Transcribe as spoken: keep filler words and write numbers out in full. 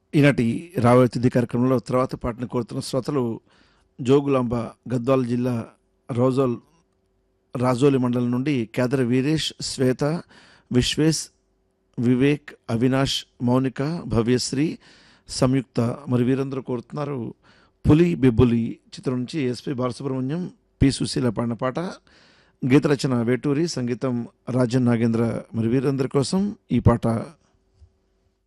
ఈనాటి రాబోయే తిథి కార్యక్రమంలో తర్వాత పాటను కోరుతున్న శ్రోతలు జోగులాంబ గద్వాల జిల్లా రోజోల్ రాజోలి మండలం నుండి కేదర వీరేష్, శ్వేత, విశ్వేష్, వివేక్, అవినాష్, మౌనిక, భవ్యశ్రీ, సంయుక్త మరి వీరందరూ కోరుతున్నారు పులి బెబ్బులి చిత్రం నుంచి ఎస్పి బాలసుబ్రహ్మణ్యం, పి సుశీల పాడిన పాట. గీత రచన వేటూరి, సంగీతం రాజన్ నాగేంద్ర. మరి వీరందరి కోసం ఈ పాట.